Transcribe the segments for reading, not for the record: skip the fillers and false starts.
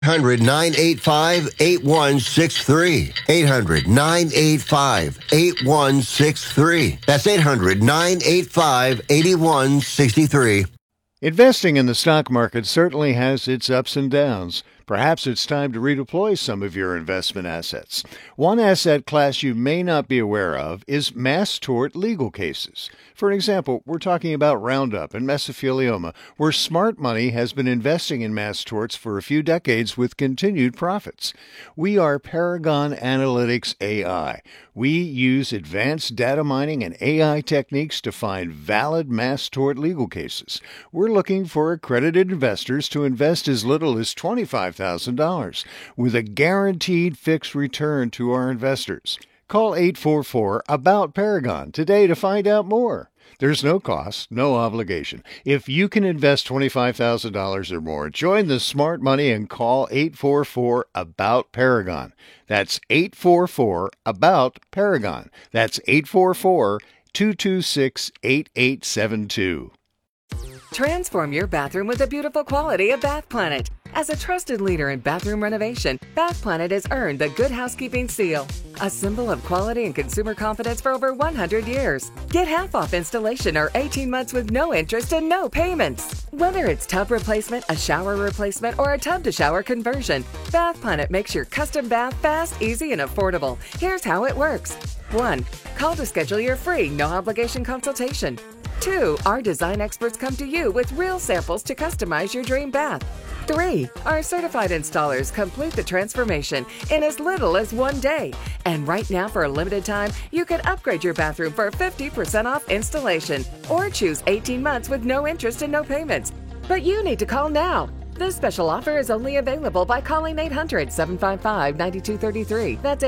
800-985-8163. 800-985-8163. That's 800-985-8163. Investing in the stock market certainly has its ups and downs. Perhaps it's time to redeploy some of your investment assets. One asset class you may not be aware of is mass tort legal cases. For example, we're talking about Roundup and mesothelioma, where smart money has been investing in mass torts for a few decades with continued profits. We are Paragon Analytics AI. We use advanced data mining and AI techniques to find valid mass tort legal cases. We're looking for accredited investors to invest as little as $25,000 with a guaranteed fixed return to our investors. Call 844-ABOUT-PARAGON today to find out more. There's no cost, no obligation. If you can invest $25,000 or more, join the smart money and call 844-ABOUT-PARAGON. That's 844-ABOUT-PARAGON. That's 844-226-8872. Transform your bathroom with the beautiful quality of Bath Planet. As a trusted leader in bathroom renovation, Bath Planet has earned the Good Housekeeping seal, a symbol of quality and consumer confidence for over 100 years. Get half off installation or 18 months with no interest and no payments. Whether it's tub replacement, a shower replacement, or a tub-to-shower conversion, Bath Planet makes your custom bath fast, easy, and affordable. Here's how it works. 1. Call to schedule your free, no-obligation consultation. 2. Our design experts come to you with real samples to customize your dream bath. 3. Our certified installers complete the transformation in as little as 1 day. And right now, for a limited time, you can upgrade your bathroom for 50% off installation or choose 18 months with no interest and no payments. But you need to call now. This special offer is only available by calling 800-755-9233. That's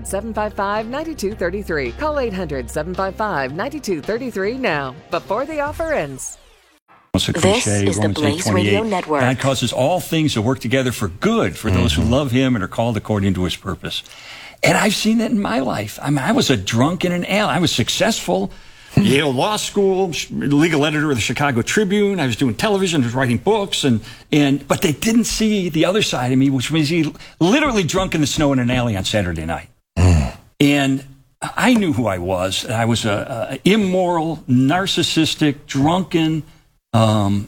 800-755-9233. Call 800-755-9233 now, before the offer ends. This is the Blaze Radio Network. God causes all things to work together for good for those who love Him and are called according to His purpose. And I've seen that in my life. I mean, I was a drunk in an alley. I was successful. Yale Law School, legal editor of the Chicago Tribune. I was doing television, I was writing books, but they didn't see the other side of me, which was literally drunk in the snow in an alley on Saturday night. And I knew who I was. I was a immoral, narcissistic, drunken person.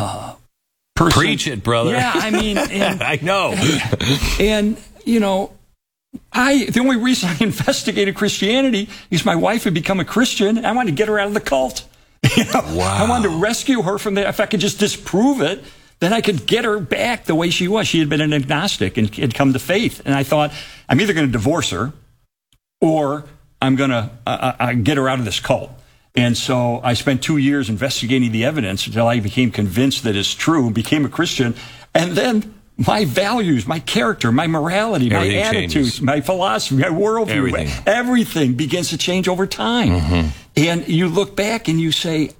Preach it, brother. Yeah, I mean, I know. And you know, the only reason I investigated Christianity is my wife had become a Christian, and I wanted to get her out of the cult. Wow. I wanted to rescue her from that. If I could just disprove it, then I could get her back the way she was. She had been an agnostic and had come to faith. And I thought, I'm either going to divorce her or I'm going to get her out of this cult. And so I spent 2 years investigating the evidence until I became convinced that it's true and became a Christian. And then my values, my character, my morality, my attitudes, my philosophy, my worldview, everything begins to change over time. And you look back and you say,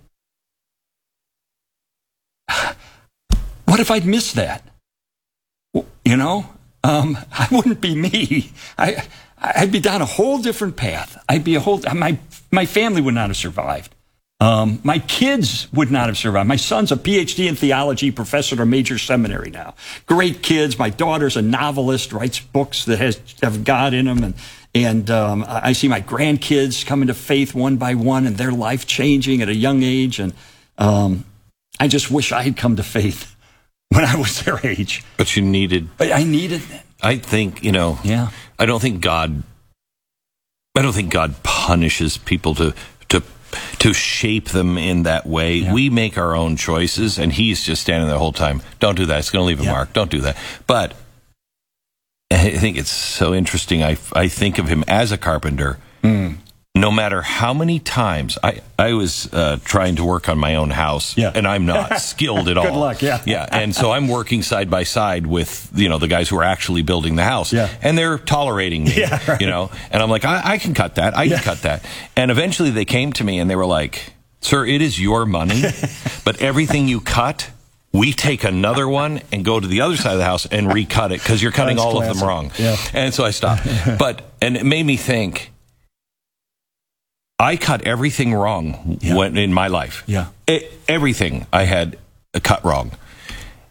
what if I'd missed that? You know, I wouldn't be me. I'd be down a whole different path. My family would not have survived. My kids would not have survived. My son's a PhD in theology, professor at a major seminary now. Great kids. My daughter's a novelist, writes books that have God in them. And I see my grandkids coming to faith one by one and their life changing at a young age. And I just wish I had come to faith when I was their age. But I needed it. I think, I don't think God punishes people to shape them in that way. Yeah. We make our own choices, and He's just standing there the whole time. Don't do that. It's going to leave a mark. Don't do that. But I think it's so interesting. I think of Him as a carpenter. No matter how many times I was trying to work on my own house, and I'm not skilled at all. Good luck, and so I'm working side by side with the guys who are actually building the house, and they're tolerating me, and I'm like, I can cut that, I can cut that, and eventually they came to me and they were like, "Sir, it is your money, but everything you cut, we take another one and go to the other side of the house and recut it because you're cutting all of them wrong." And so I stopped, and it made me think. I cut everything wrong in my life. Everything I had cut wrong.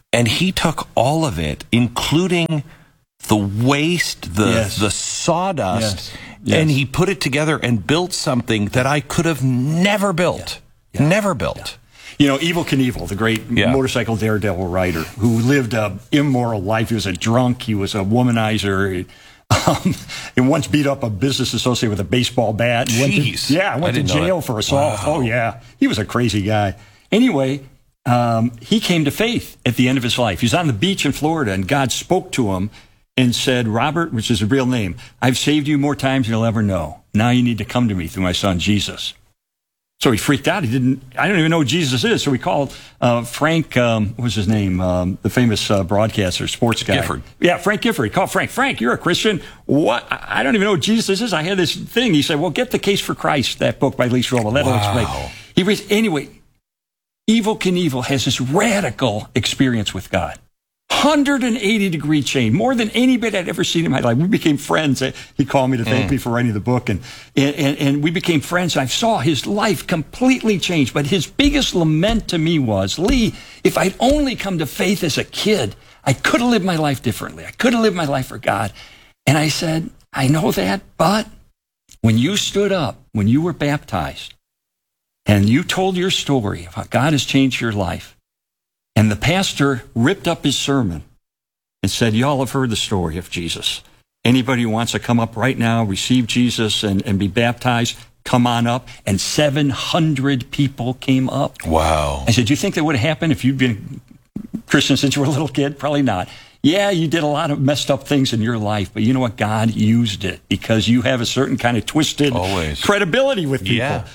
And he took all of it, including the waste, the sawdust, and he put it together and built something that I could have never built. Never built. You know, Evel Knievel, the great motorcycle daredevil rider who lived an immoral life. He was a drunk. He was a womanizer. He once beat up a business associate with a baseball bat. Jeez. Went to jail for assault. Wow. Oh, yeah. He was a crazy guy. Anyway, he came to faith at the end of his life. He was on the beach in Florida, and God spoke to him and said, Robert, which is his real name, I've saved you more times than you'll ever know. Now you need to come to me through my son, Jesus. So he freaked out. I don't even know who Jesus is. So we called Frank, what was his name? The famous broadcaster, sports guy. Gifford. Yeah, Frank Gifford. He called Frank. Frank, you're a Christian. What? I don't even know who Jesus is. I had this thing. He said, well, get The Case for Christ, that book by Lee Strobel. That'll explain. Anyway, Evel Knievel has this radical experience with God. 180-degree change, more than anybody I'd ever seen in my life. We became friends. He called me to thank me for writing the book, and we became friends. I saw his life completely change, but his biggest lament to me was, Lee, if I'd only come to faith as a kid, I could have lived my life differently. I could have lived my life for God. And I said, I know that, but when you stood up, when you were baptized, and you told your story of how God has changed your life, and the pastor ripped up his sermon and said, y'all have heard the story of Jesus. Anybody who wants to come up right now, receive Jesus and be baptized, come on up. And 700 people came up. Wow. I said, do you think that would have happened if you'd been Christian since you were a little kid? Probably not. Yeah, you did a lot of messed up things in your life, but you know what? God used it because you have a certain kind of twisted credibility with people. Yeah.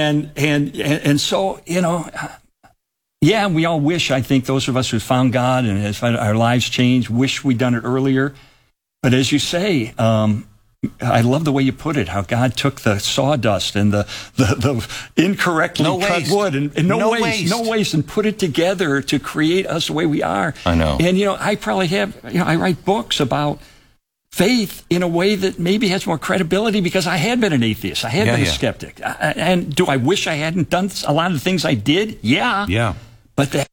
And so, you know, yeah, we all wish, I think, those of us who found God and has had our lives changed, wish we'd done it earlier. But as you say, I love the way you put it, how God took the sawdust and the incorrectly cut wood and no waste and put it together to create us the way we are. I know. And, you know, I probably have, you know, I write books about faith in a way that maybe has more credibility because I had been an atheist. I had been a skeptic. And do I wish I hadn't done a lot of the things I did? Yeah. Yeah. But that.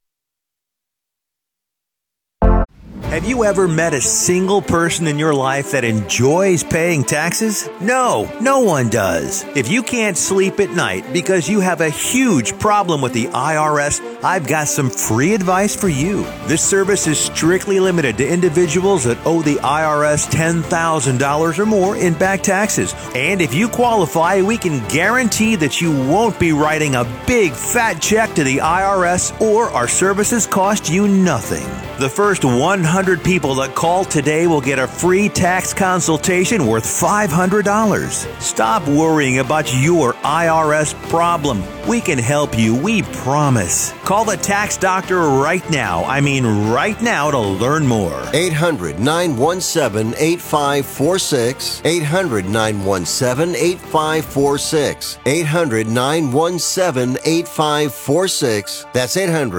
Have you ever met a single person in your life that enjoys paying taxes? No, no one does. If you can't sleep at night because you have a huge problem with the IRS, I've got some free advice for you. This service is strictly limited to individuals that owe the IRS $10,000 or more in back taxes. And if you qualify, we can guarantee that you won't be writing a big fat check to the IRS, or our services cost you nothing. The first 100 people that call today will get a free tax consultation worth $500. Stop worrying about your IRS problem. We can help you, we promise. Call the tax doctor right now. I mean right now to learn more. 800-917-8546. 800-917-8546. 800-917-8546. That's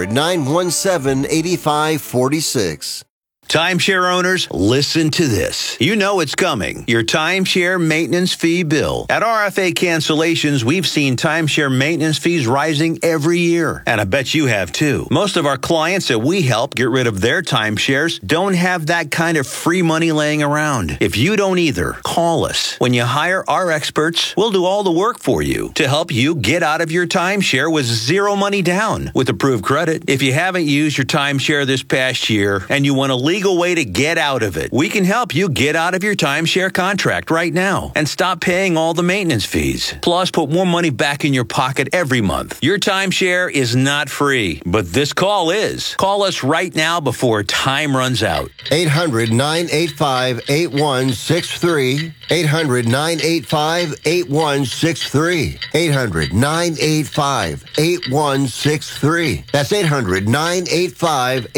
800-917-8546. Timeshare owners, listen to this. You know it's coming. Your timeshare maintenance fee bill. At RFA Cancellations, we've seen timeshare maintenance fees rising every year. And I bet you have too. Most of our clients that we help get rid of their timeshares don't have that kind of free money laying around. If you don't either, call us. When you hire our experts, we'll do all the work for you to help you get out of your timeshare with zero money down with approved credit. If you haven't used your timeshare this past year and you want to legal way to get out of it, we can help you get out of your timeshare contract right now and stop paying all the maintenance fees. Plus, put more money back in your pocket every month. Your timeshare is not free, but this call is. Call us right now before time runs out. 800-985-8163. 800-985-8163. 800-985-8163. That's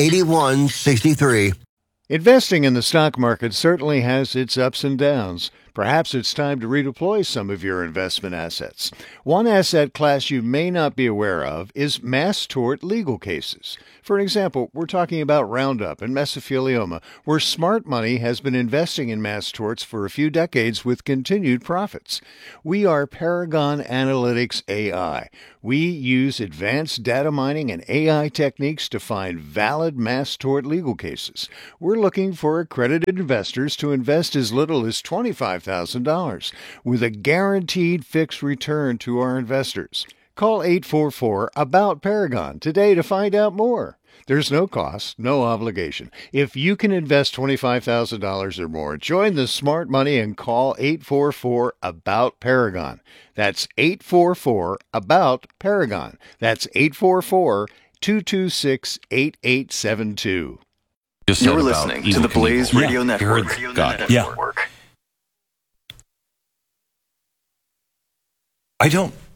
800-985-8163. Investing in the stock market certainly has its ups and downs. Perhaps it's time to redeploy some of your investment assets. One asset class you may not be aware of is mass tort legal cases. For example, we're talking about Roundup and mesothelioma, where smart money has been investing in mass torts for a few decades with continued profits. We are Paragon Analytics AI. We use advanced data mining and AI techniques to find valid mass tort legal cases. We're looking for accredited investors to invest as little as $25,000 with a guaranteed fixed return to our investors. Call 844-ABOUT-PARAGON today to find out more. There's no cost, no obligation. If you can invest $25,000 or more, join the smart money and call 844-ABOUT-PARAGON. That's 844-ABOUT-PARAGON. That's 844-226-8872. You're listening to the Blaze Radio Network. I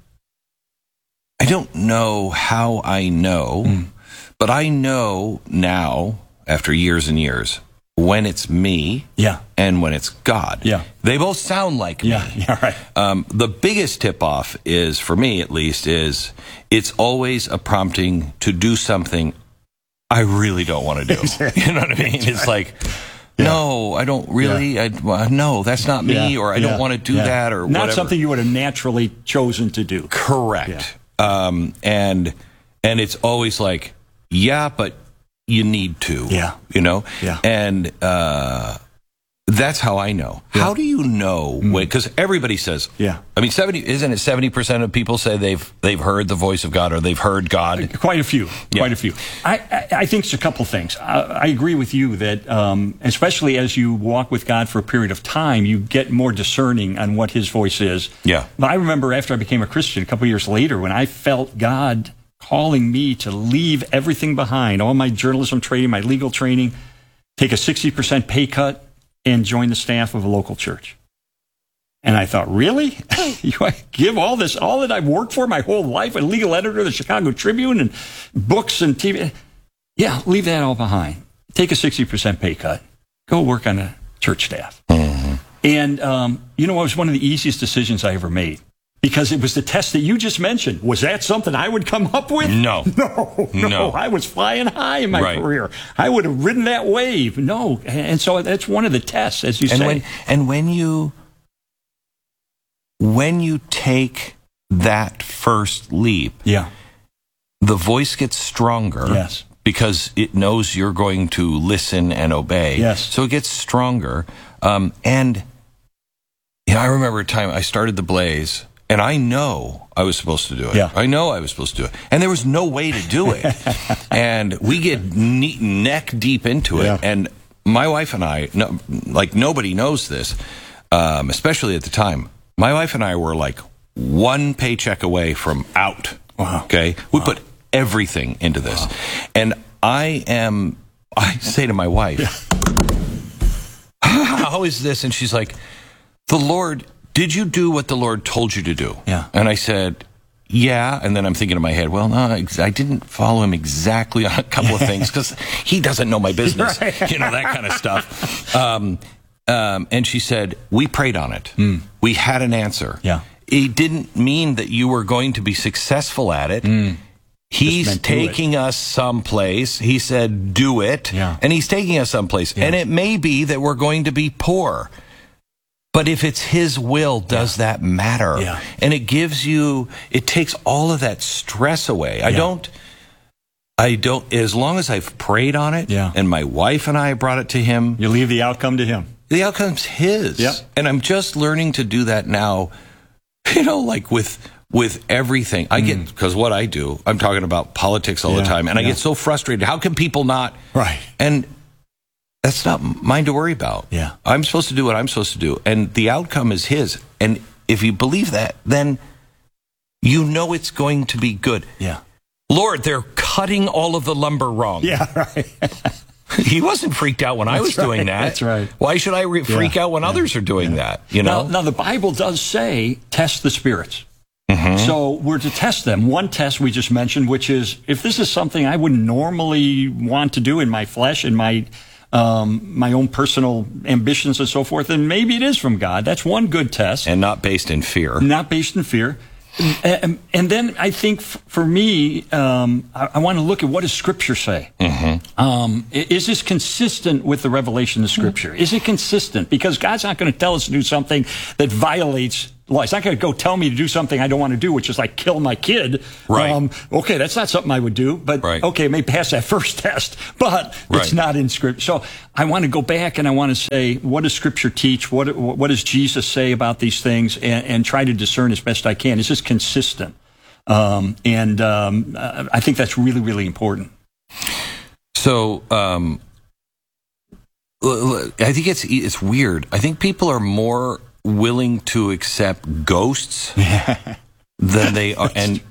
don't know how I know, but I know now, after years and years, when it's me and when it's God. Yeah. They both sound like me. Yeah, right. The biggest tip-off is, for me at least, is it's always a prompting to do something I really don't want to do. You know what I mean? It's like, no, I don't really. No, that's not me, or I don't want to do that, or not whatever. something you would have naturally chosen to do. Correct. And it's always like, but you need to. You know. And that's how I know. How do you know? Because everybody says. I mean, 70% of people say they've heard the voice of God, or they've heard God? Quite a few. Quite a few. I think it's a couple things. I agree with you that, especially as you walk with God for a period of time, you get more discerning on what His voice is. But I remember after I became a Christian, a couple years later, when I felt God calling me to leave everything behind, all my journalism training, my legal training, take a 60% pay cut, and join the staff of a local church. And I thought, really? You give all that I've worked for my whole life, a legal editor of the Chicago Tribune and books and TV. Yeah, leave that all behind. Take a 60% pay cut. Go work on a church staff. And, it was one of the easiest decisions I ever made. Because it was the test that you just mentioned. Was that something I would come up with? No. I was flying high in my career. I would have ridden that wave. No. And so that's one of the tests, as you say. When you take that first leap, the voice gets stronger. Because it knows you're going to listen and obey. So it gets stronger. I remember a time I started the Blaze. And I know I was supposed to do it. I know I was supposed to do it. And there was no way to do it. And we get neck deep into it. And my wife and I, nobody knows this, especially at the time. My wife and I were like one paycheck away from out. Okay? We put everything into this. And I say to my wife, how is this? And she's like, did you do what the Lord told you to do? And I said, and then I'm thinking in my head, well, no, I didn't follow Him exactly on a couple of things because He doesn't know my business, that kind of stuff. And she said, we prayed on it. We had an answer. It didn't mean that you were going to be successful at it. He's taking us someplace. He said, do it. And He's taking us someplace. And it may be that we're going to be poor. But if it's His will, does that matter? And it takes all of that stress away. I don't, as long as I've prayed on it, and my wife and I brought it to Him. You leave the outcome to Him. The outcome's His. And I'm just learning to do that now, like with everything. I get, because what I do, I'm talking about politics all the time, and I get so frustrated. How can people not? And that's not mine to worry about. I'm supposed to do what I'm supposed to do. And the outcome is His. And if you believe that, then you know it's going to be good. Lord, they're cutting all of the lumber wrong. He wasn't freaked out when I was doing that. That's right. Why should I freak out when others are doing that? Now, the Bible does say, test the spirits. So we're to test them. One test we just mentioned, which is, if this is something I wouldn't normally want to do in my flesh, in my my own personal ambitions and so forth, and maybe it is from God. That's one good test. And not based in fear. Not based in fear. And then I think for me, I want to look at what does Scripture say. Is this consistent with the revelation of Scripture? Is it consistent? Because God's not going to tell us to do something that violates law. He's not going to go tell me to do something I don't want to do, which is like kill my kid. Right. Okay, that's not something I would do. But okay, it may pass that first test, but it's not in Scripture. So I want to go back and I want to say, what does Scripture teach? What does Jesus say about these things? And try to discern as best I can. Is this consistent? I think that's really, really important. So I think it's weird. I think people are more willing to accept ghosts than they are, and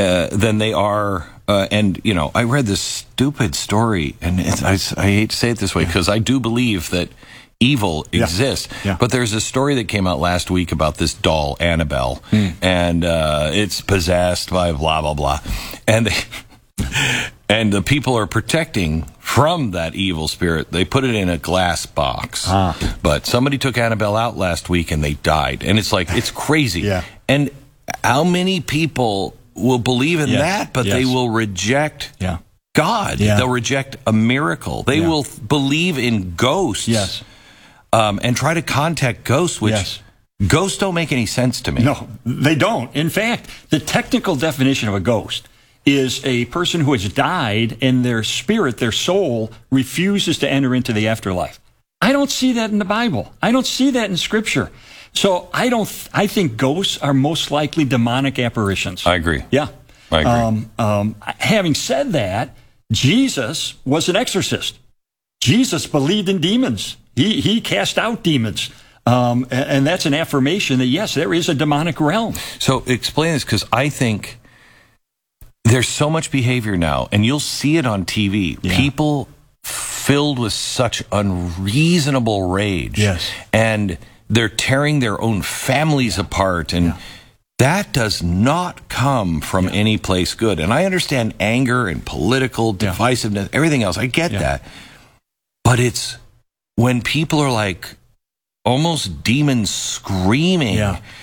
I read this stupid story, and I hate to say it this way because I do believe that evil exists. But there's a story that came out last week about this doll Annabelle, and it's possessed by blah blah blah, and the people are protecting from that evil spirit. They put it in a glass box. But somebody took Annabelle out last week and they died. And it's like, it's crazy. And how many people will believe in that, but they will reject God. They'll reject a miracle. They will believe in ghosts and try to contact ghosts, which ghosts don't make any sense to me. No, they don't. In fact, the technical definition of a ghost is a person who has died and their spirit, their soul, refuses to enter into the afterlife. I don't see that in the Bible. I don't see that in Scripture. So I think ghosts are most likely demonic apparitions. I agree. Yeah. I agree. Having said that, Jesus was an exorcist. Jesus believed in demons. He cast out demons. And that's an affirmation that, yes, there is a demonic realm. So explain this, because I think there's so much behavior now, and you'll see it on TV. People filled with such unreasonable rage. And they're tearing their own families apart. And that does not come from any place good. And I understand anger and political divisiveness, everything else. I get that. But it's when people are like almost demons screaming.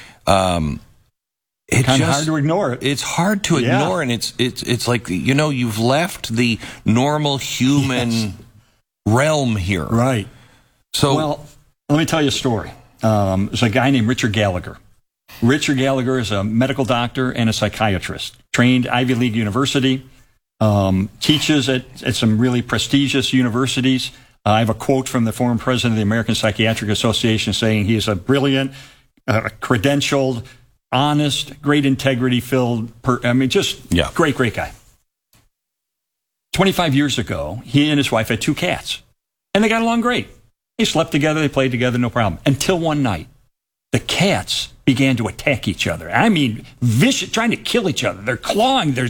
It's kind of hard to ignore it. It's hard to ignore, and it's like, you've left the normal human realm here. Right. So, well, let me tell you a story. There's a guy named Richard Gallagher. Richard Gallagher is a medical doctor and a psychiatrist, trained Ivy League University, teaches at some really prestigious universities. I have a quote from the former president of the American Psychiatric Association saying he is a brilliant, credentialed, honest, great integrity-filled, great guy. 25 years ago, he and his wife had 2 cats, and they got along great. They slept together, they played together, no problem. Until one night, the cats began to attack each other. I mean, vicious, trying to kill each other. They're clawing, they're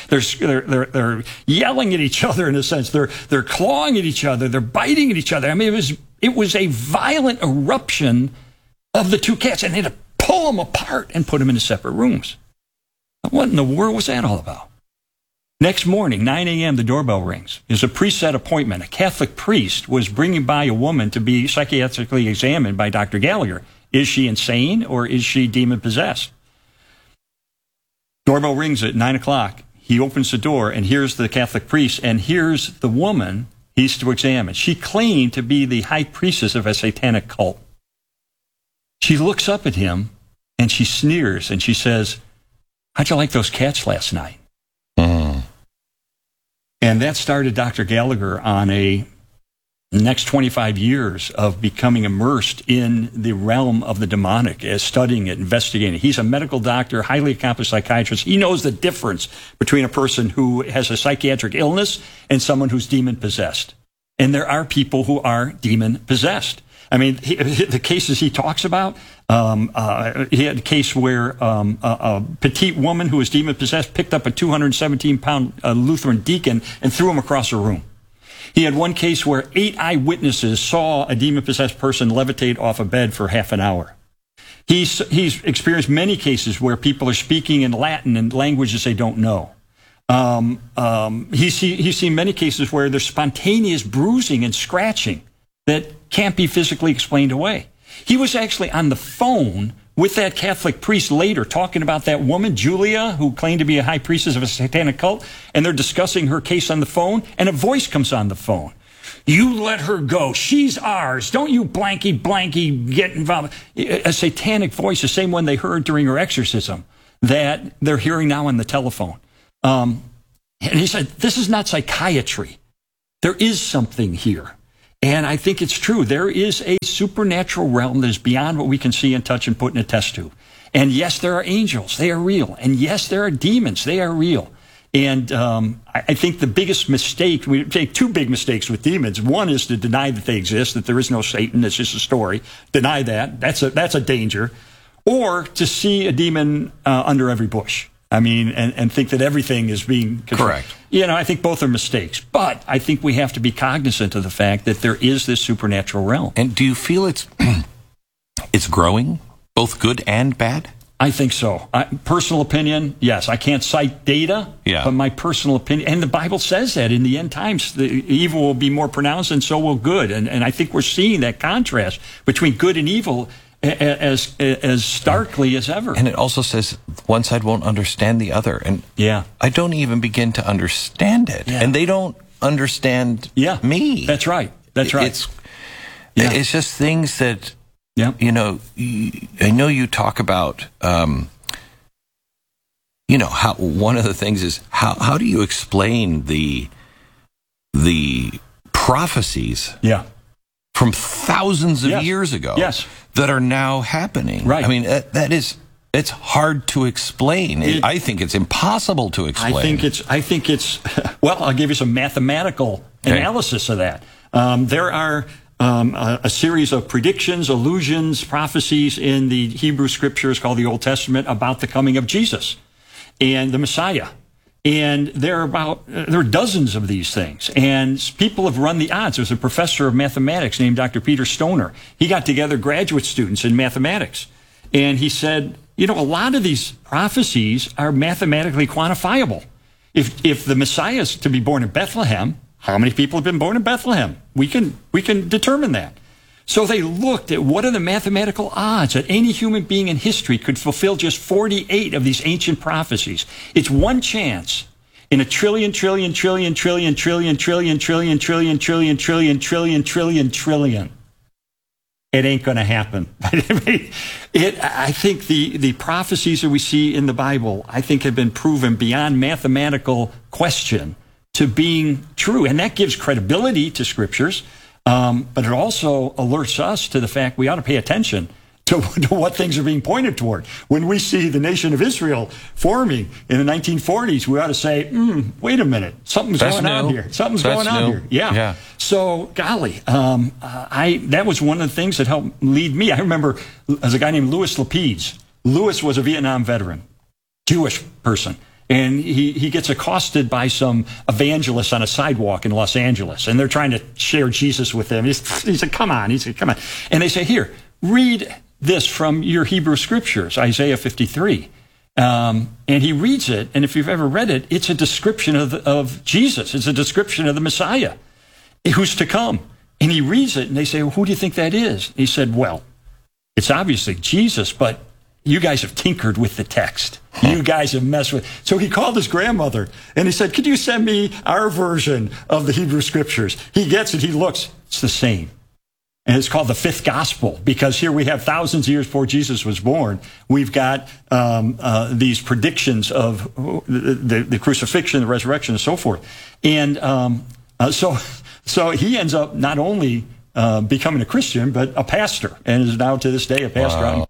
yelling at each other in a sense. They're clawing at each other, they're biting at each other. I mean, it was a violent eruption of the 2 cats, and they had to pull them apart and put them into separate rooms. What in the world was that all about? Next morning, 9 a.m., the doorbell rings. There's a preset appointment. A Catholic priest was bringing by a woman to be psychiatrically examined by Dr. Gallagher. Is she insane or is she demon-possessed? Doorbell rings at 9 o'clock. He opens the door, and here's the Catholic priest, and here's the woman he's to examine. She claimed to be the high priestess of a satanic cult. She looks up at him, and she sneers, and she says, "How'd you like those cats last night?" And that started Dr. Gallagher on a next 25 years of becoming immersed in the realm of the demonic, as studying it, investigating it. He's a medical doctor, highly accomplished psychiatrist. He knows the difference between a person who has a psychiatric illness and someone who's demon-possessed. And there are people who are demon-possessed. I mean, the cases he talks about, he had a case where a petite woman who was demon-possessed picked up a 217-pound Lutheran deacon and threw him across a room. He had one case where 8 eyewitnesses saw a demon-possessed person levitate off a bed for half an hour. He's experienced many cases where people are speaking in Latin and languages they don't know. He's seen many cases where there's spontaneous bruising and scratching that can't be physically explained away. He was actually on the phone with that Catholic priest later talking about that woman, Julia, who claimed to be a high priestess of a satanic cult, and they're discussing her case on the phone, and a voice comes on the phone. You let her go. She's ours. Don't you blanky get involved. A satanic voice, the same one they heard during her exorcism, that they're hearing now on the telephone. And he said, this is not psychiatry. There is something here. And I think it's true. There is a supernatural realm that is beyond what we can see and touch and put in a test tube. And yes, there are angels. They are real. And yes, there are demons. They are real. And I think the biggest mistake, we take two big mistakes with demons. One is to deny that they exist, that there is no Satan, it's just a story. Deny that. That's a danger. Or to see a demon under every bush. I mean, and think that everything is being controlled. Correct. I think both are mistakes. But I think we have to be cognizant of the fact that there is this supernatural realm. And do you feel it's growing, both good and bad? I think so. Personal opinion, yes. I can't cite data, but my personal opinion, and the Bible says that in the end times, the evil will be more pronounced and so will good. And I think we're seeing that contrast between good and evil as starkly as ever. And it also says one side won't understand the other. And I don't even begin to understand it. Yeah. And they don't understand me. That's right. That's right. It's just things that, I know you talk about, how one of the things is how do you explain the prophecies from thousands of years ago that are now happening? Right. I mean, it's hard to explain. I think it's impossible to explain. I think it's well, I'll give you some mathematical analysis of that. There are a series of predictions, allusions, prophecies in the Hebrew scriptures called the Old Testament about the coming of Jesus and the Messiah. And there are dozens of these things. And people have run the odds. There's a professor of mathematics named Dr. Peter Stoner. He got together graduate students in mathematics. And he said, a lot of these prophecies are mathematically quantifiable. If the Messiah is to be born in Bethlehem, how many people have been born in Bethlehem? We can determine that. So they looked at what are the mathematical odds that any human being in history could fulfill just 48 of these ancient prophecies. It's one chance in a trillion. It ain't going to happen. I think the prophecies that we see in the Bible, I think have been proven beyond mathematical question to being true. And that gives credibility to scriptures. But it also alerts us to the fact we ought to pay attention to what things are being pointed toward. When we see the nation of Israel forming in the 1940s, we ought to say, wait a minute, something's going on here. Something's going on here. Yeah. So, golly, that was one of the things that helped lead me. I remember as a guy named Louis Lapides. Louis was a Vietnam veteran, Jewish person. And he gets accosted by some evangelists on a sidewalk in Los Angeles, and they're trying to share Jesus with them. He said, come on. And they say, here, read this from your Hebrew scriptures, Isaiah 53. And he reads it, and if you've ever read it, it's a description of Jesus. It's a description of the Messiah who's to come. And he reads it, and they say, well, who do you think that is? And he said, well, it's obviously Jesus, but you guys have tinkered with the text. You guys have messed with. So he called his grandmother and he said, could you send me our version of the Hebrew scriptures? He gets it. He looks. It's the same. And it's called the fifth gospel because here we have thousands of years before Jesus was born. We've got these predictions of the crucifixion, the resurrection, and so forth. And so he ends up not only becoming a Christian, but a pastor, and is now to this day a pastor. Wow.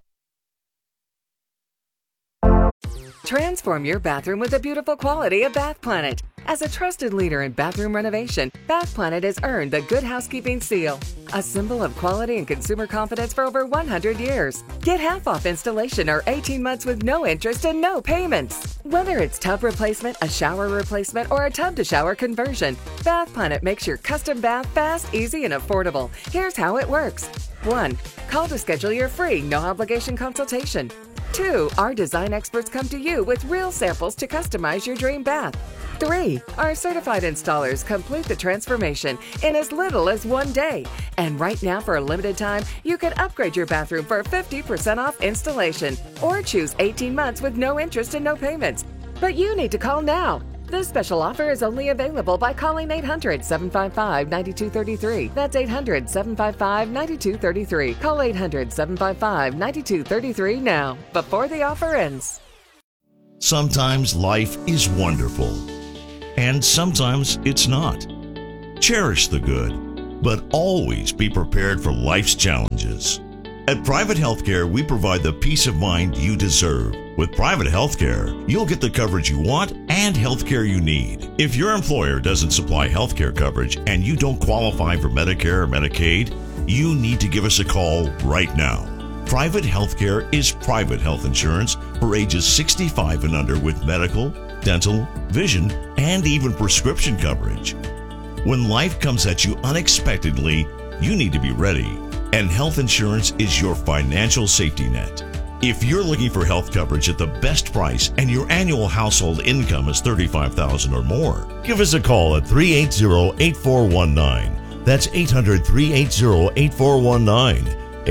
Transform your bathroom with the beautiful quality of Bath Planet. As a trusted leader in bathroom renovation, Bath Planet has earned the Good Housekeeping seal, a symbol of quality and consumer confidence for over 100 years. Get half off installation or 18 months with no interest and no payments. Whether it's tub replacement, a shower replacement, or a tub-to-shower conversion, Bath Planet makes your custom bath fast, easy, and affordable. Here's how it works. 1. Call to schedule your free, no-obligation consultation. 2, our design experts come to you with real samples to customize your dream bath. 3, our certified installers complete the transformation in as little as 1 day. And right now, for a limited time, you can upgrade your bathroom for 50% off installation or choose 18 months with no interest and no payments. But you need to call now. This special offer is only available by calling 800-755-9233. That's 800-755-9233. Call 800-755-9233 now, before the offer ends. Sometimes life is wonderful, and sometimes it's not. Cherish the good, but always be prepared for life's challenges. At Private Healthcare, we provide the peace of mind you deserve. With Private Healthcare, you'll get the coverage you want and healthcare you need. If your employer doesn't supply healthcare coverage and you don't qualify for Medicare or Medicaid, you need to give us a call right now. Private Healthcare is private health insurance for ages 65 and under with medical, dental, vision, and even prescription coverage. When life comes at you unexpectedly, you need to be ready. And health insurance is your financial safety net. If you're looking for health coverage at the best price and your annual household income is $35,000 or more, give us a call at 380-8419. That's 800-380-8419.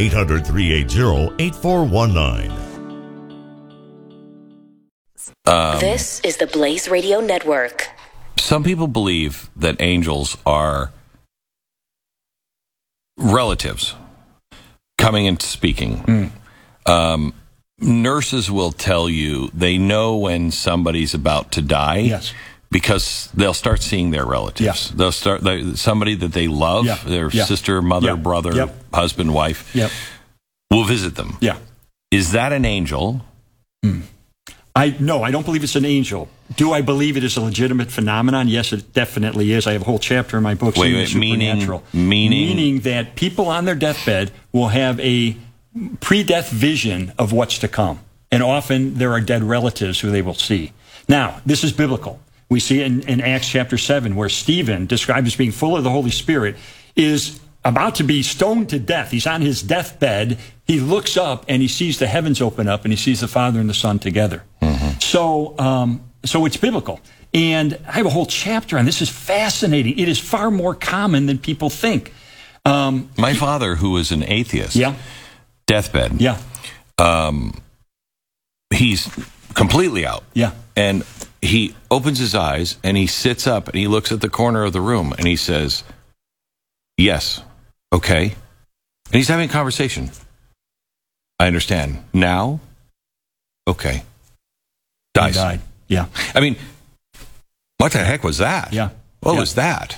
800-380-8419. This is the Blaze Radio Network. Some people believe that angels are relatives coming and speaking. Nurses will tell you they know when somebody's about to die. Yes. Because they'll start seeing their relatives. Yes. They'll start somebody that they love, their sister, mother, brother, husband, wife. Will visit them. Yeah. Is that an angel? No, I don't believe it's an angel. Do I believe it is a legitimate phenomenon? Yes, it definitely is. I have a whole chapter in my book, Supernatural. Meaning that people on their deathbed will have a pre-death vision of what's to come. And often there are dead relatives who they will see. Now, this is biblical. We see it in Acts chapter 7, where Stephen, described as being full of the Holy Spirit, is about to be stoned to death. He's on his deathbed. He looks up and he sees the heavens open up and he sees the Father and the Son together. So it's biblical. And I have a whole chapter on this. Is fascinating. It is far more common than people think. My father, who was an atheist, deathbed, he's completely out. And he opens his eyes and he sits up and he looks at the corner of the room and he says, yes, okay. And he's having a conversation. I understand. Now? Okay. Dies. He died. I mean, what the heck was that? What was that?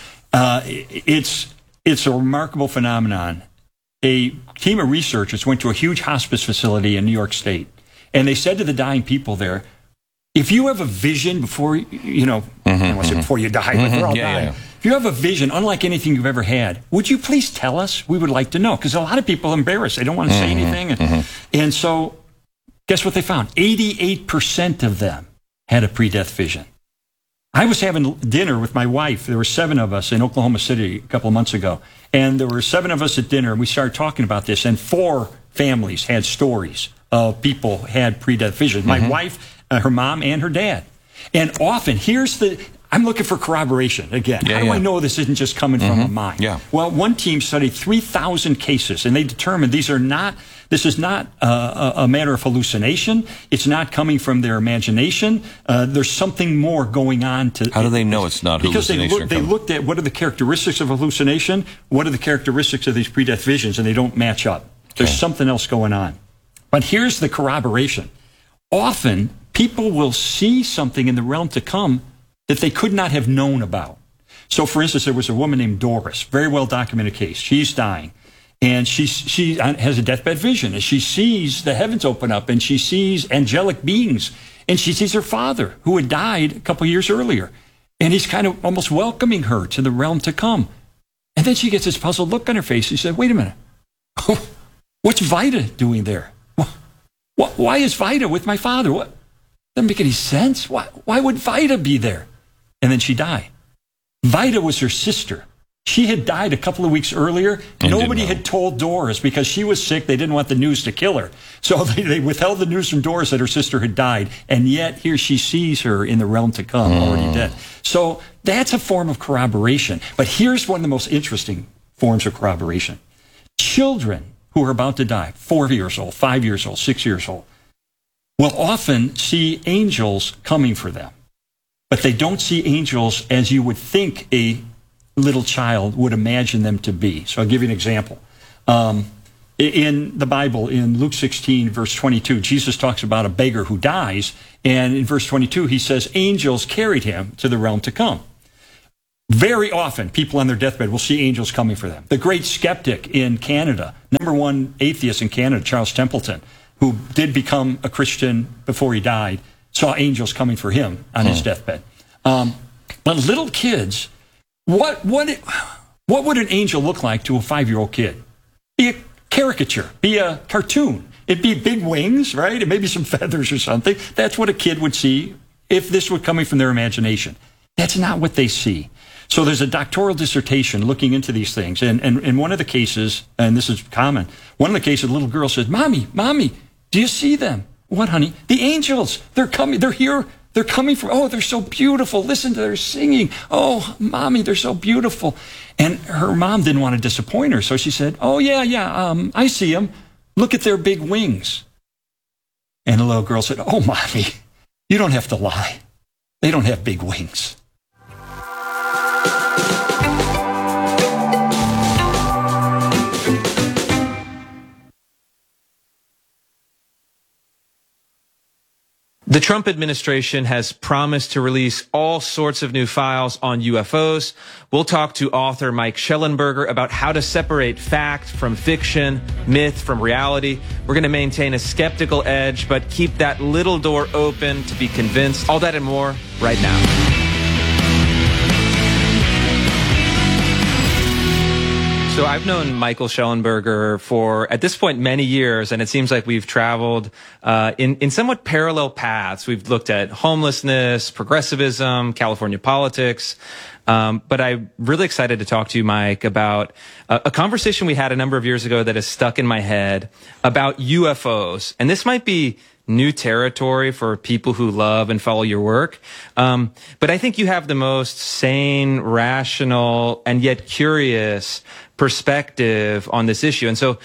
It's a remarkable phenomenon. A team of researchers went to a huge hospice facility in New York State, and they said to the dying people there, if you have a vision before, I don't want to say before you die, but we're all dying. If you have a vision, unlike anything you've ever had, would you please tell us? We would like to know. Because a lot of people are embarrassed. They don't want to say anything. And so, guess what they found? 88% of them had a pre-death vision. I was having dinner with my wife. There were 7 of us in Oklahoma City a couple of months ago. And there were 7 of us at dinner, and we started talking about this. And 4 families had stories of people had pre-death vision. My wife, her mom, and her dad. And often, I'm looking for corroboration again. How do I know this isn't just coming from a mind? Well, one team studied 3,000 cases, and they determined this is not a matter of hallucination. It's not coming from their imagination. There's something more going on. How do they know it's not hallucination? Because they looked at what are the characteristics of hallucination, what are the characteristics of these pre-death visions, and they don't match up. There's something else going on. But here's the corroboration. Often, people will see something in the realm to come that they could not have known about. So, for instance, there was a woman named Doris, very well documented case. She's dying, and she has a deathbed vision, and she sees the heavens open up, and she sees angelic beings, and she sees her father, who had died a couple years earlier, and he's kind of almost welcoming her to the realm to come. And then she gets this puzzled look on her face. She said, wait a minute, what's Vida doing there? Why is Vida with my father? What? Doesn't make any sense. Why would Vida be there? And then she died. Vida was her sister. She had died a couple of weeks earlier. Nobody had told Doris because she was sick. They didn't want the news to kill her. So they withheld the news from Doris that her sister had died. And yet here she sees her in the realm to come, already dead. So that's a form of corroboration. But here's one of the most interesting forms of corroboration. Children who are about to die, 4 years old, 5 years old, 6 years old, will often see angels coming for them. But they don't see angels as you would think a little child would imagine them to be. So I'll give you an example. In the Bible, in Luke 16, verse 22, Jesus talks about a beggar who dies. And in verse 22, he says, angels carried him to the realm to come. Very often, people on their deathbed will see angels coming for them. The great skeptic in Canada, #1 atheist in Canada, Charles Templeton, who did become a Christian before he died, saw angels coming for him on his deathbed. But little kids, what would an angel look like to a 5-year-old kid? Be a caricature, be a cartoon. It'd be big wings, right? And maybe some feathers or something. That's what a kid would see if this were coming from their imagination. That's not what they see. So there's a doctoral dissertation looking into these things. And in one of the cases, and this is common, one of the cases, a little girl says, Mommy, do you see them? What, honey? The angels. They're coming. They're here. They're coming from, oh, they're so beautiful. Listen to their singing. Oh, Mommy, they're so beautiful. And her mom didn't want to disappoint her. So she said, oh, yeah, I see them. Look at their big wings. And the little girl said, oh, Mommy, you don't have to lie. They don't have big wings. The Trump administration has promised to release all sorts of new files on UFOs. We'll talk to author Mike Schellenberger about how to separate fact from fiction, myth from reality. We're going to maintain a skeptical edge, but keep that little door open to be convinced. All that and more right now. So I've known Michael Schellenberger for, at this point, many years, and it seems like we've traveled in somewhat parallel paths. We've looked at homelessness, progressivism, California politics. But I'm really excited to talk to you, Mike, about a conversation we had a number of years ago that has stuck in my head about UFOs. And this might be new territory for people who love and follow your work. But I think you have the most sane, rational, and yet curious perspective on this issue. And so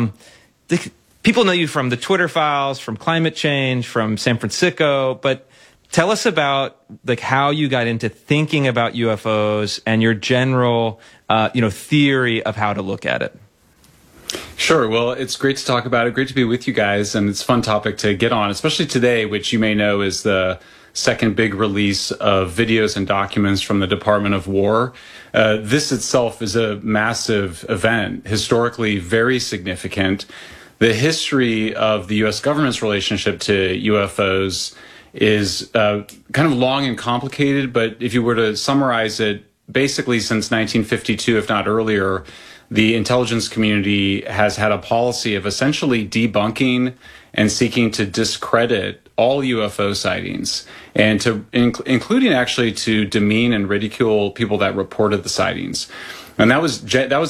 people know you from the Twitter files, from climate change, from San Francisco, but tell us about how you got into thinking about UFOs and your general theory of how to look at it. Sure. Well, it's great to talk about it. Great to be with you guys. And it's a fun topic to get on, especially today, which you may know is the second big release of videos and documents from the Department of War. This itself is a massive event, historically very significant. The history of the U.S. government's relationship to UFOs is kind of long and complicated, but if you were to summarize it, basically since 1952, if not earlier, the intelligence community has had a policy of essentially debunking and seeking to discredit all UFO sightings, and to including actually to demean and ridicule people that reported the sightings. And that was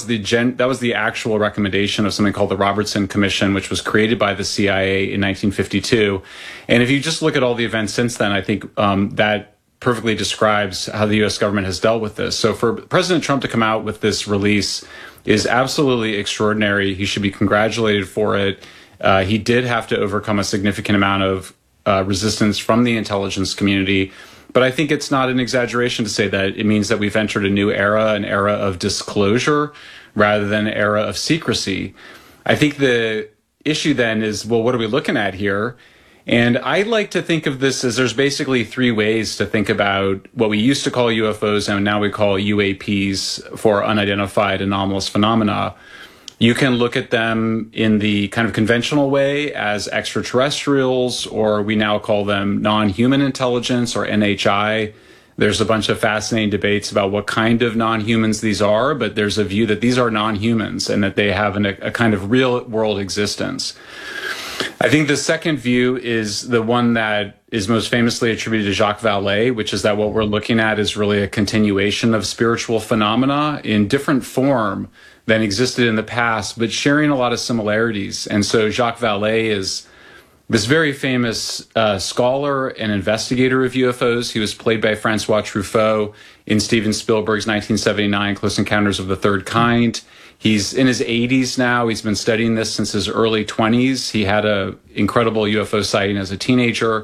the actual recommendation of something called the Robertson Commission, which was created by the CIA in 1952. And if you just look at all the events since then, I think that perfectly describes how the U.S. government has dealt with this. So for President Trump to come out with this release is absolutely extraordinary. He should be congratulated for it. He did have to overcome a significant amount of resistance from the intelligence community. But I think it's not an exaggeration to say that it means that we've entered a new era, an era of disclosure rather than an era of secrecy. I think the issue then is, well, what are we looking at here? And I like to think of this as there's basically three ways to think about what we used to call UFOs and now we call UAPs for unidentified anomalous phenomena. You can look at them in the kind of conventional way as extraterrestrials, or we now call them non-human intelligence, or NHI. There's a bunch of fascinating debates about what kind of non-humans these are, but there's a view that these are non-humans and that they have a kind of real-world existence. I think the second view is the one that is most famously attributed to Jacques Vallée, which is that what we're looking at is really a continuation of spiritual phenomena in different form than existed in the past, but sharing a lot of similarities. And so Jacques Vallée is this very famous scholar and investigator of UFOs. He was played by Francois Truffaut in Steven Spielberg's 1979 Close Encounters of the Third Kind. He's in his 80s now. He's been studying this since his early 20s. He had an incredible UFO sighting as a teenager.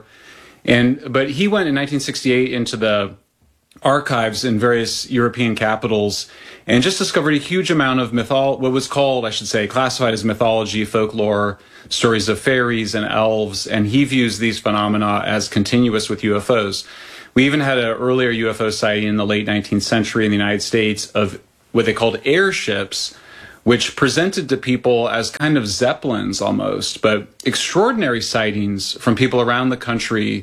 But he went in 1968 into the archives in various European capitals and just discovered a huge amount of what was called, I should say, classified as mythology, folklore, stories of fairies and elves. And he views these phenomena as continuous with UFOs. We even had an earlier UFO sighting in the late 19th century in the United States of what they called airships, which presented to people as kind of zeppelins almost, but extraordinary sightings from people around the country.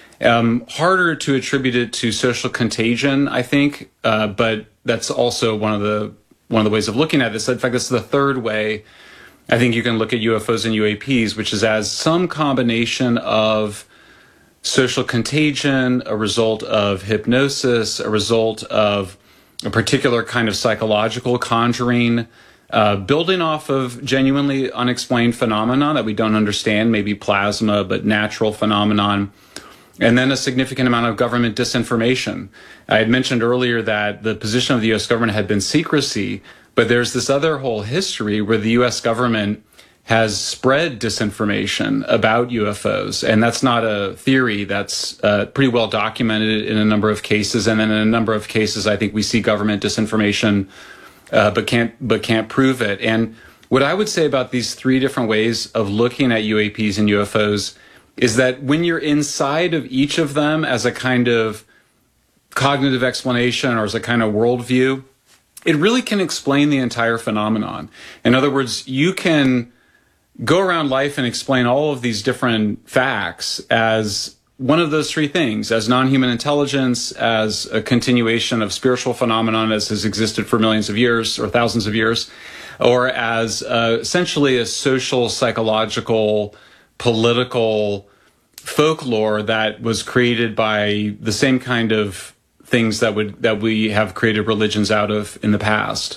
Harder to attribute it to social contagion, I think, but that's also one of the ways of looking at this. In fact, this is the third way I think you can look at UFOs and UAPs, which is as some combination of social contagion, a result of hypnosis, a result of a particular kind of psychological conjuring, building off of genuinely unexplained phenomena that we don't understand, maybe plasma, but natural phenomenon, and then a significant amount of government disinformation. I had mentioned earlier that the position of the U.S. government had been secrecy, but there's this other whole history where the U.S. government has spread disinformation about UFOs, and that's not a theory. That's pretty well documented in a number of cases, and then in a number of cases, I think we see government disinformation, but can't prove it. And what I would say about these three different ways of looking at UAPs and UFOs is that when you're inside of each of them as a kind of cognitive explanation or as a kind of worldview, it really can explain the entire phenomenon. In other words, you can go around life and explain all of these different facts as one of those three things, as non-human intelligence, as a continuation of spiritual phenomenon as has existed for millions of years or thousands of years, or as essentially a social, psychological, political folklore that was created by the same kind of things that we have created religions out of in the past.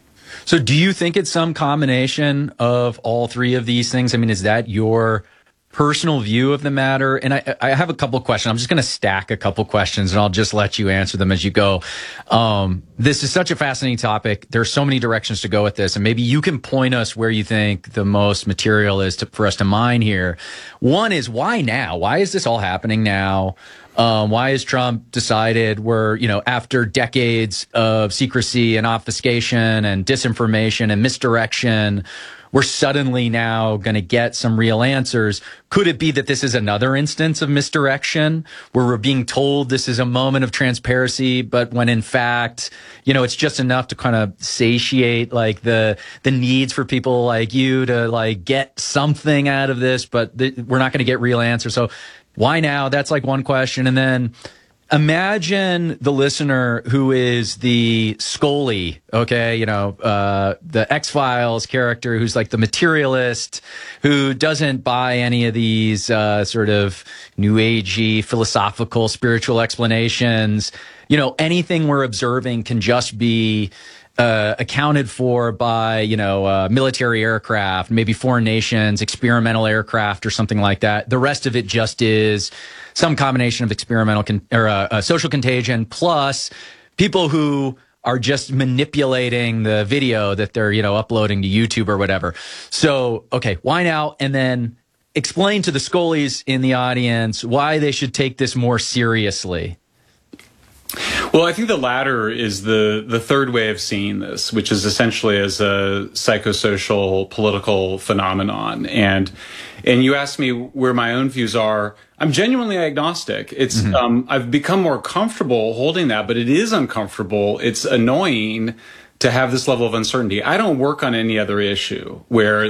So do you think it's some combination of all three of these things? I mean, is that your personal view of the matter? And I have a couple of questions. I'm just going to stack a couple questions and I'll just let you answer them as you go. This is such a fascinating topic. There's so many directions to go with this, and maybe you can point us where you think the most material is for us to mine here. One is, why now? Why is this all happening now? Why has Trump decided we're, after decades of secrecy and obfuscation and disinformation and misdirection, we're suddenly now going to get some real answers? Could it be that this is another instance of misdirection where we're being told this is a moment of transparency, but when in fact, it's just enough to kind of satiate like the needs for people like you to like get something out of this, but we're not going to get real answers. So why now? That's like one question. And then imagine the listener who is the Scully, okay, the X-Files character who's like the materialist, who doesn't buy any of these sort of new agey, philosophical, spiritual explanations. Anything we're observing can just be accounted for by, military aircraft, maybe foreign nations, experimental aircraft or something like that. The rest of it just is some combination of experimental social contagion plus people who are just manipulating the video that they're, uploading to YouTube or whatever. So, okay, why now? And then explain to the Scullies in the audience why they should take this more seriously. Well, I think the latter is the third way of seeing this, which is essentially as a psychosocial political phenomenon. And you asked me where my own views are. I'm genuinely agnostic. It's I've become more comfortable holding that, but it is uncomfortable. It's annoying to have this level of uncertainty. I don't work on any other issue where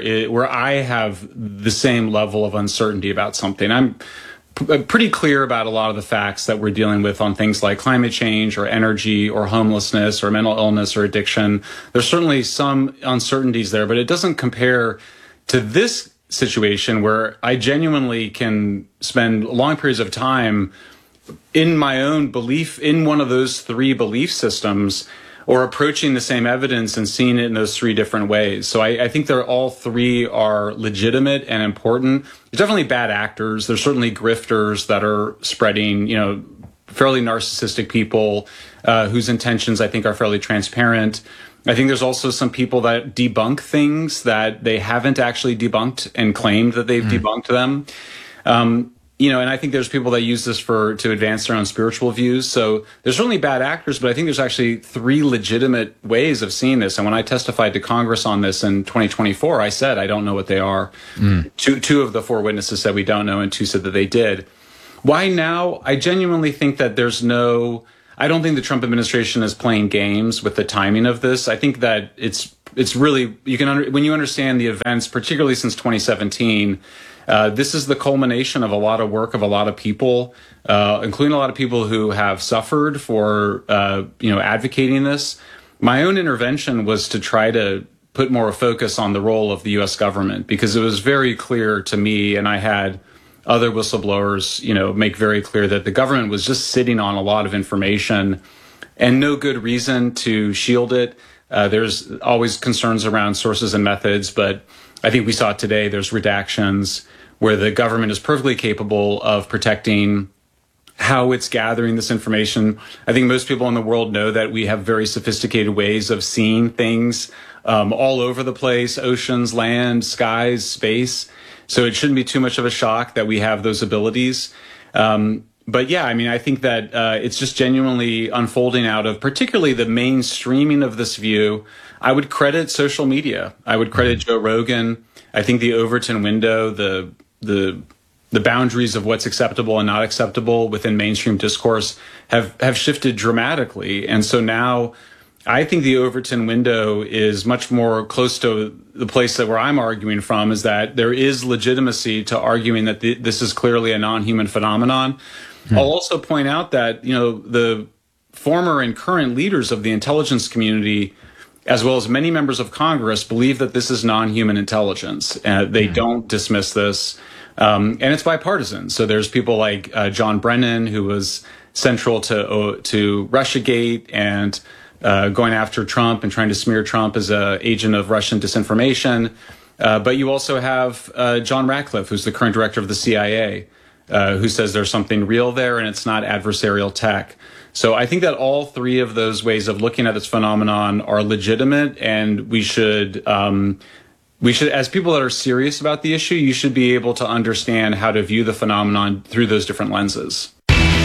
I have the same level of uncertainty about something. I'm pretty clear about a lot of the facts that we're dealing with on things like climate change or energy or homelessness or mental illness or addiction. There's certainly some uncertainties there, but it doesn't compare to this situation where I genuinely can spend long periods of time in my own belief in one of those three belief systems, or approaching the same evidence and seeing it in those three different ways. So I think all three are legitimate and important. There's definitely bad actors. There's certainly grifters that are spreading, fairly narcissistic people whose intentions I think are fairly transparent. I think there's also some people that debunk things that they haven't actually debunked and claimed that they've debunked them. And I think there's people that use this to advance their own spiritual views. So there's certainly bad actors, but I think there's actually three legitimate ways of seeing this. And when I testified to Congress on this in 2024, I said, I don't know what they are. Two of the four witnesses said we don't know, and two said that they did. Why now? I genuinely think that I don't think the Trump administration is playing games with the timing of this. I think that it's really, when you understand the events, particularly since 2017, this is the culmination of a lot of work of a lot of people, including a lot of people who have suffered for, advocating this. My own intervention was to try to put more focus on the role of the U.S. government, because it was very clear to me, and I had other whistleblowers, make very clear that the government was just sitting on a lot of information and no good reason to shield it. There's always concerns around sources and methods, but I think we saw today there's redactions where the government is perfectly capable of protecting how it's gathering this information. I think most people in the world know that we have very sophisticated ways of seeing things all over the place, oceans, land, skies, space. So it shouldn't be too much of a shock that we have those abilities. But yeah, I think that it's just genuinely unfolding out of particularly the mainstreaming of this view. I would credit social media. I would credit Joe Rogan. I think the Overton window, the boundaries of what's acceptable and not acceptable within mainstream discourse have shifted dramatically. And so now I think the Overton window is much more close to the place where I'm arguing from, is that there is legitimacy to arguing that this is clearly a non-human phenomenon. I'll also point out that, the former and current leaders of the intelligence community, as well as many members of Congress, believe that this is non-human intelligence. They don't dismiss this. And it's bipartisan. So there's people like John Brennan, who was central to Russiagate and going after Trump and trying to smear Trump as an agent of Russian disinformation. But you also have John Ratcliffe, who's the current director of the CIA, who says there's something real there and it's not adversarial tech. So I think that all three of those ways of looking at this phenomenon are legitimate, and we should, as people that are serious about the issue, you should be able to understand how to view the phenomenon through those different lenses.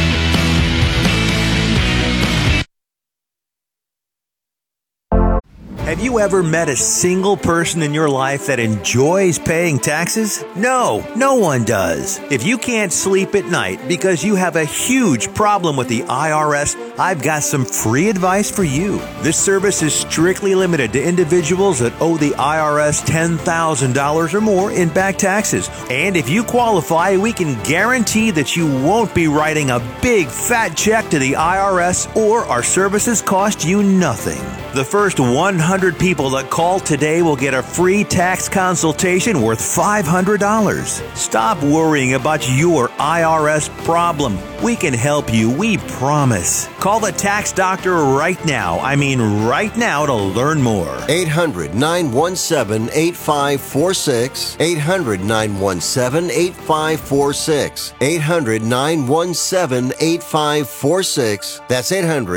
Have you ever met a single person in your life that enjoys paying taxes? No, no one does. If you can't sleep at night because you have a huge problem with the IRS, I've got some free advice for you. This service is strictly limited to individuals that owe the IRS $10,000 or more in back taxes. And if you qualify, we can guarantee that you won't be writing a big fat check to the IRS, or our services cost you nothing. The first 100 people that call today will get a free tax consultation worth $500. Stop worrying about your IRS problem. We can help you, we promise. Call the tax doctor right now. Right now, to learn more. 800-917-8546. 800-917-8546. 800-917-8546. That's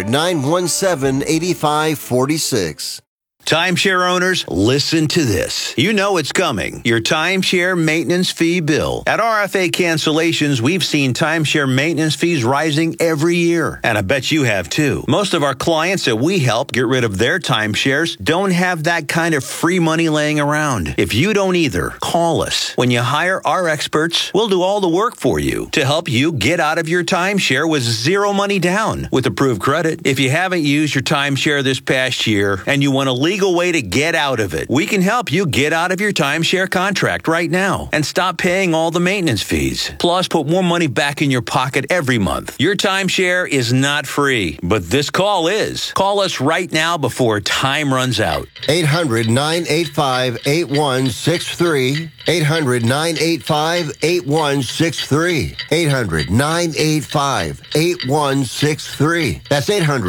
800-917-8546. Timeshare owners, listen to this. You know it's coming. Your timeshare maintenance fee bill. At RFA Cancellations, we've seen timeshare maintenance fees rising every year. And I bet you have too. Most of our clients that we help get rid of their timeshares don't have that kind of free money laying around. If you don't either, call us. When you hire our experts, we'll do all the work for you to help you get out of your timeshare with zero money down with approved credit. If you haven't used your timeshare this past year and you want to legally legal way to get out of it. We can help you get out of your timeshare contract right now and stop paying all the maintenance fees. Plus, put more money back in your pocket every month. Your timeshare is not free, but this call is. Call us right now before time runs out. 800-985-8163. 800-985-8163. 800-985-8163. That's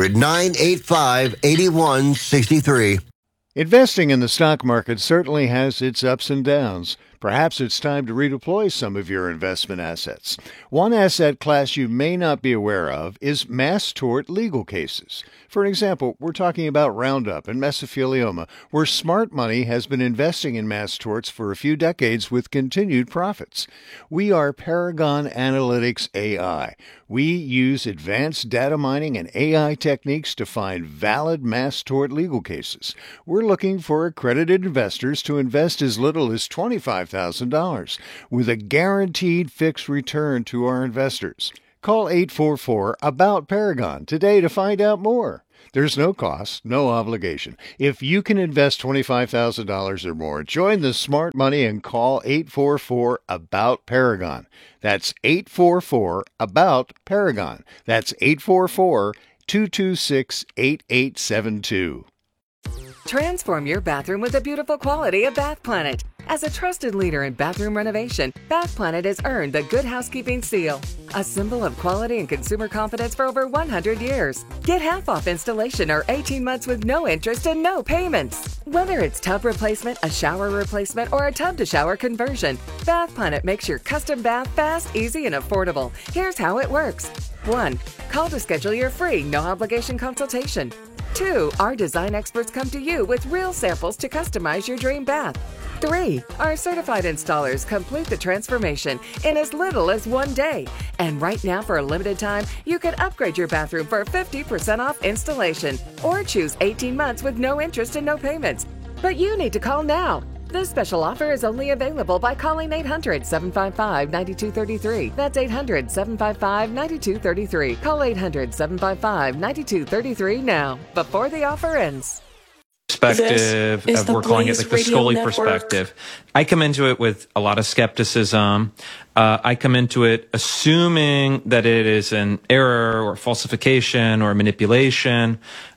800-985-8163. Investing in the stock market certainly has its ups and downs. Perhaps it's time to redeploy some of your investment assets. One asset class you may not be aware of is mass tort legal cases. For example, we're talking about Roundup and mesothelioma, where smart money has been investing in mass torts for a few decades with continued profits. We are Paragon Analytics AI. We use advanced data mining and AI techniques to find valid mass tort legal cases. We're looking for accredited investors to invest as little as $25,000 with a guaranteed fixed return to our investors. Call 844-ABOUT-PARAGON today to find out more. There's no cost, no obligation. If you can invest $25,000 or more, join the smart money and call 844-ABOUT-PARAGON. That's 844-ABOUT-PARAGON. That's 844-226-8872. Transform your bathroom with the beautiful quality of Bath Planet. As a trusted leader in bathroom renovation, Bath Planet has earned the Good Housekeeping Seal, a symbol of quality and consumer confidence for over 100 years. Get half off installation or 18 months with no interest and no payments. Whether it's tub replacement, a shower replacement, or a tub-to-shower conversion, Bath Planet makes your custom bath fast, easy, and affordable. Here's how it works. 1. Call to schedule your free, no-obligation consultation. 2. Our design experts come to you with real samples to customize your dream bath. 3. Our certified installers complete the transformation in as little as 1 day. And right now, for a limited time, you can upgrade your bathroom for 50% off installation or choose 18 months with no interest and no payments. But you need to call now. This special offer is only available by calling 800-755-9233. That's 800-755-9233. Call 800-755-9233 now, before the offer ends. Perspective, we're calling it like the Scully perspective. I come into it with a lot of skepticism. I come into it assuming that it is an error or falsification or manipulation,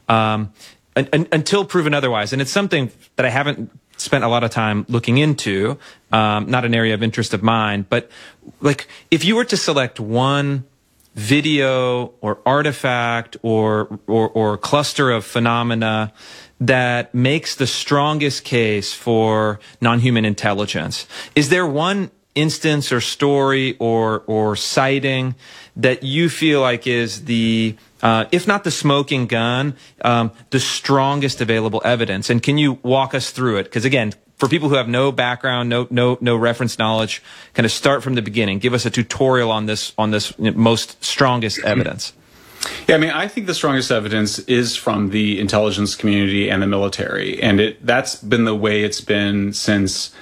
until proven otherwise. And it's something that I haven't spent a lot of time looking into, not an area of interest of mine. But like, if you were to select one video or artifact or cluster of phenomena that makes the strongest case for non-human intelligence, is there one instance or story or sighting that you feel like is the if not the smoking gun, the strongest available evidence? And can you walk us through it? Because again, for people who have no background, no reference knowledge, kind of start from the beginning. Give us a tutorial on this most strongest evidence. Yeah, I mean, I think the strongest evidence is from the intelligence community and the military, and that's been the way it's been since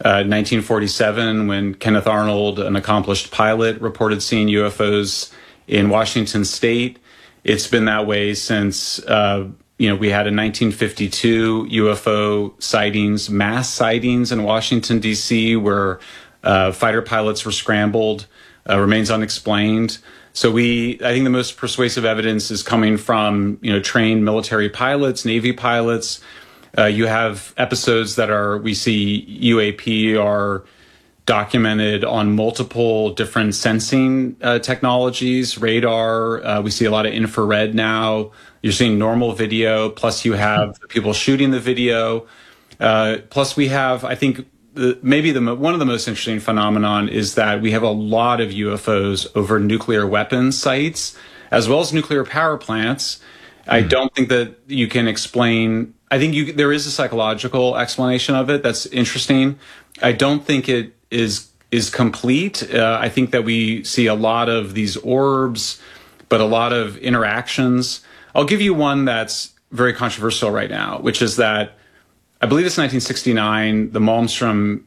1947, when Kenneth Arnold, an accomplished pilot, reported seeing UFOs in Washington State. It's been that way since we had in 1952 UFO sightings, mass sightings in Washington D.C., where fighter pilots were scrambled, remains unexplained. So I think the most persuasive evidence is coming from, trained military pilots, Navy pilots. You have episodes we see UAP are documented on multiple different sensing technologies, radar. We see a lot of infrared now. You're seeing normal video, plus you have people shooting the video. Plus we have, I think, one of the most interesting phenomenon is that we have a lot of UFOs over nuclear weapons sites, as well as nuclear power plants. I don't think that you can explain. I think there is a psychological explanation of it that's interesting. I don't think it is complete. I think that we see a lot of these orbs, but a lot of interactions. I'll give you one that's very controversial right now, which is that I believe it's 1969. The Malmstrom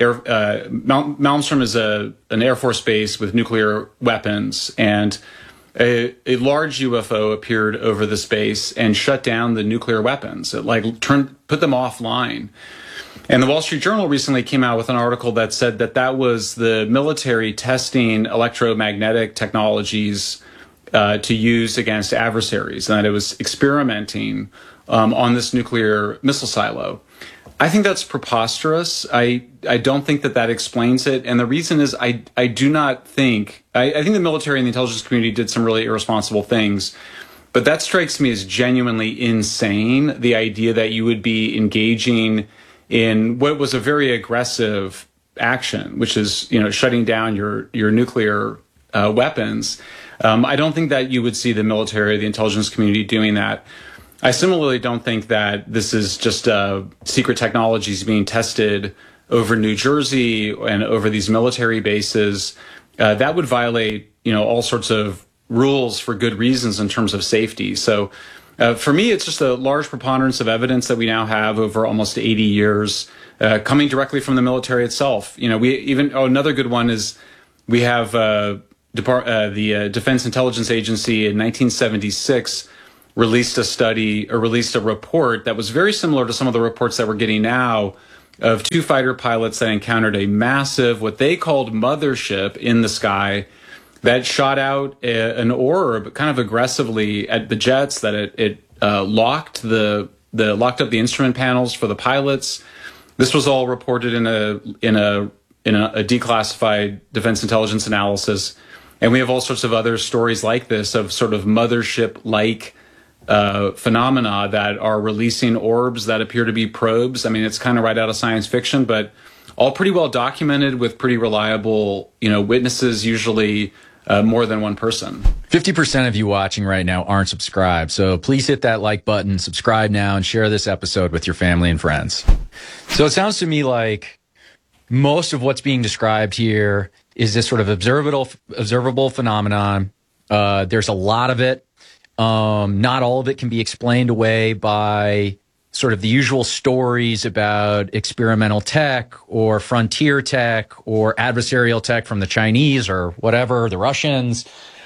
Malmstrom is an Air Force base with nuclear weapons, and a large UFO appeared over the space and shut down the nuclear weapons. It put them offline. And the Wall Street Journal recently came out with an article that said that was the military testing electromagnetic technologies to use against adversaries, and that it was experimenting on this nuclear missile silo. I think that's preposterous. I don't think that explains it. And the reason is I do not think, I think the military and the intelligence community did some really irresponsible things, but that strikes me as genuinely insane, the idea that you would be engaging in what was a very aggressive action, which is, shutting down your nuclear weapons. I don't think that you would see the military or the intelligence community doing that. I similarly don't think that this is just secret technologies being tested over New Jersey and over these military bases. That would violate, all sorts of rules for good reasons in terms of safety. So for me, it's just a large preponderance of evidence that we now have over almost 80 years coming directly from the military itself. Another good one is we have the Defense Intelligence Agency in 1976 released a report that was very similar to some of the reports that we're getting now of two fighter pilots that encountered a massive, what they called mothership in the sky that shot out an orb kind of aggressively at the jets, that it locked locked up the instrument panels for the pilots. This was all reported in a declassified defense intelligence analysis. And we have all sorts of other stories like this of sort of mothership-like phenomena that are releasing orbs that appear to be probes. I mean, it's kind of right out of science fiction, but all pretty well documented with pretty reliable, witnesses, usually more than one person. 50% of you watching right now aren't subscribed, so please hit that like button, subscribe now, and share this episode with your family and friends. So it sounds to me like most of what's being described here is this sort of observable phenomenon. There's a lot of it. Not all of it can be explained away by sort of the usual stories about experimental tech or frontier tech or adversarial tech from the Chinese or whatever, the Russians.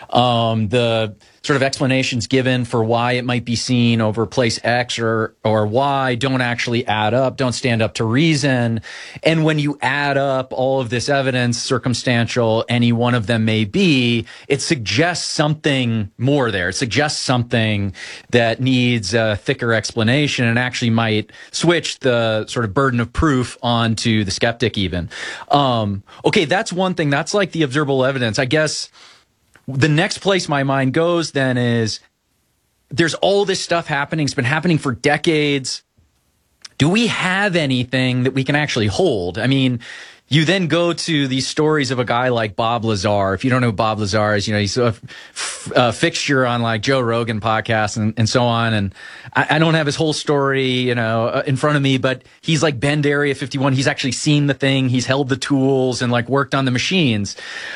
The sort of explanations given for why it might be seen over place X or Y don't actually add up, don't stand up to reason. And when you add up all of this evidence, circumstantial, any one of them may be, it suggests something more there. It suggests something that needs a thicker explanation and actually might switch the sort of burden of proof onto the skeptic even. Okay, that's one thing. That's like the observable evidence. I guess the next place my mind goes then is there's all this stuff happening. It's been happening for decades. Do we have anything that we can actually hold? I mean, you then go to these stories of a guy like Bob Lazar. If you don't know who Bob Lazar is, he's a fixture on like Joe Rogan podcasts and so on. And I don't have his whole story, in front of me, but he's like Bend Area 51. He's actually seen the thing. He's held the tools and like worked on the machines.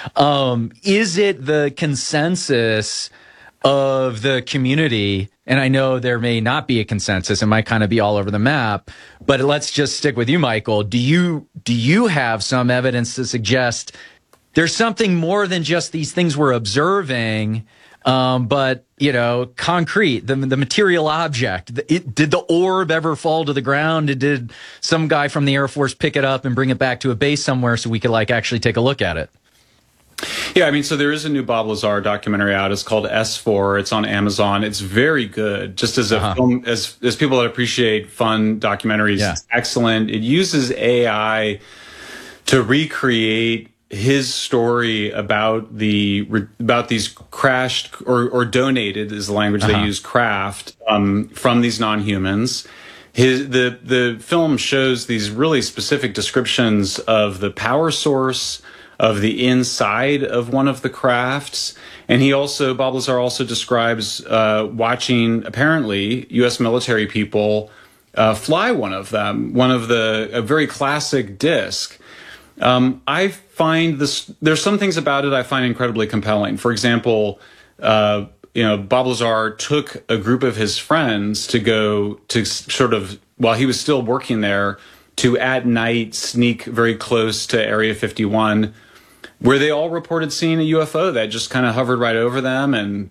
Is it the consensus of the community? And I know there may not be a consensus. It might kind of be all over the map, but let's just stick with you, Michael. Do you have some evidence to suggest there's something more than just these things we're observing, but, concrete, the material object? Did the orb ever fall to the ground? Did some guy from the Air Force pick it up and bring it back to a base somewhere so we could actually take a look at it? Yeah, so there is a new Bob Lazar documentary out. It's called S4. It's on Amazon. It's very good. Just as a film, as people that appreciate fun documentaries, It's excellent. It uses AI to recreate his story about these crashed or donated, is the language they use, craft from these non-humans. The film shows these really specific descriptions of the power source, of the inside of one of the crafts. And Bob Lazar also describes watching, apparently, U.S. military people fly one of them, a very classic disc. I find there's some things about it I find incredibly compelling. For example, Bob Lazar took a group of his friends to go to sort of, while he was still working there, to at night sneak very close to Area 51, where they all reported seeing a UFO that just kind of hovered right over them. And,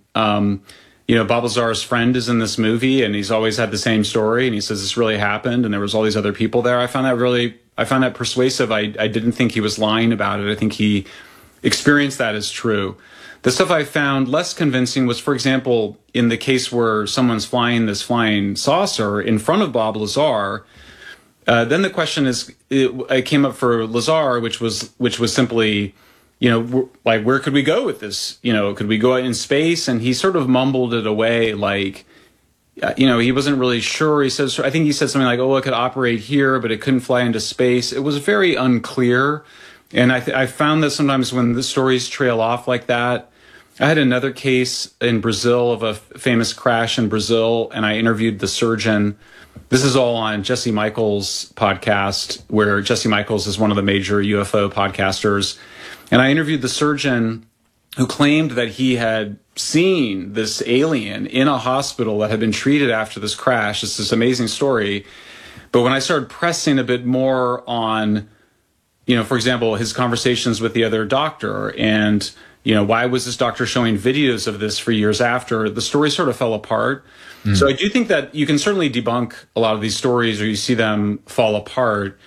Bob Lazar's friend is in this movie, and he's always had the same story. And he says this really happened, and there was all these other people there. I found that persuasive. I didn't think he was lying about it. I think he experienced that as true. The stuff I found less convincing was, for example, in the case where someone's flying this flying saucer in front of Bob Lazar. Then the question it came up for Lazar, which was simply, where could we go with this? Could we go out in space? And he sort of mumbled it away, like, he wasn't really sure. I think he said something like, "Oh, it could operate here, but it couldn't fly into space." It was very unclear. And I found that sometimes when the stories trail off like that. I had another case in Brazil of a famous crash in Brazil, and I interviewed the surgeon. This is all on Jesse Michaels' podcast, where Jesse Michaels is one of the major UFO podcasters. And I interviewed the surgeon who claimed that he had seen this alien in a hospital that had been treated after this crash. It's this amazing story. But when I started pressing a bit more on, for example, his conversations with the other doctor and why was this doctor showing videos of this for years after? The story sort of fell apart. So I do think that you can certainly debunk a lot of these stories, or you see them fall apart.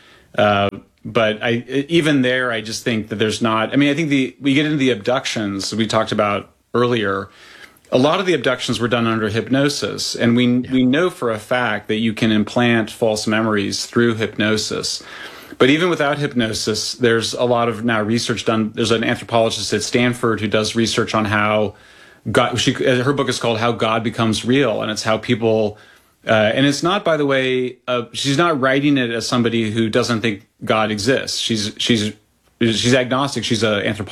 But even there, I just think that there's not. I mean, I think we get into the abductions we talked about earlier. A lot of the abductions were done under hypnosis, and we know for a fact that you can implant false memories through hypnosis. But even without hypnosis, there's a lot of now research done. There's an anthropologist at Stanford who does research on how God. Her book is called "How God Becomes Real," and it's how people. And it's not, by the way, she's not writing it as somebody who doesn't think God exists. She's agnostic. She's an anthropologist.